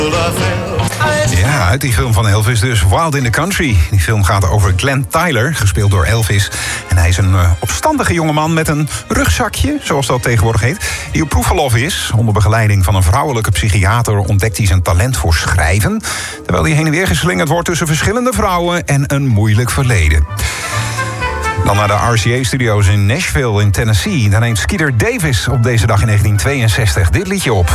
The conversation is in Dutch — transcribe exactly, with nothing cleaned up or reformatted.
Ja, uit die film van Elvis dus, Wild in the Country. Die film gaat over Glenn Tyler, gespeeld door Elvis. En hij is een uh, opstandige jongeman met een rugzakje, zoals dat tegenwoordig heet, die op proefverlof is. Onder begeleiding van een vrouwelijke psychiater ontdekt hij zijn talent voor schrijven, terwijl hij heen en weer geslingerd wordt tussen verschillende vrouwen en een moeilijk verleden. Dan naar de R C A-studio's in Nashville in Tennessee. Daar neemt Skeeter Davis op deze dag in negentien tweeënzestig dit liedje op.